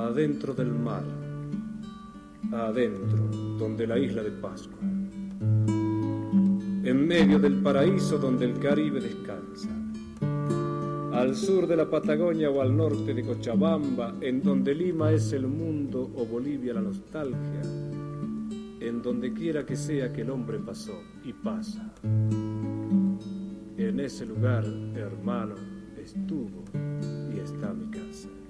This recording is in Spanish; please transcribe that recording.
adentro del mar, adentro, donde la isla de Pascua, en medio del paraíso donde el Caribe descansa, al sur de la Patagonia o al norte de Cochabamba, en donde Lima es el mundo o Bolivia la nostalgia, en donde quiera que sea que el hombre pasó y pasa. En ese lugar, hermano, estuvo y está mi casa.